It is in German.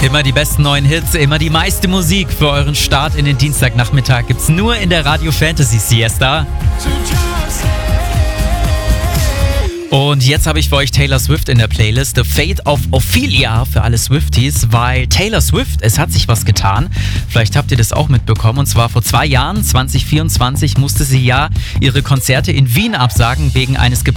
Immer die besten neuen Hits, immer die meiste Musik für euren Start in den Dienstagnachmittag gibt's nur in der Radio Fantasy Siesta. Und jetzt habe ich für euch Taylor Swift in der Playlist, The Fate of Ophelia für alle Swifties, weil Taylor Swift, es hat sich was getan. Vielleicht habt ihr das auch mitbekommen, und zwar vor 2 Jahren, 2024, musste sie ja ihre Konzerte in Wien absagen wegen eines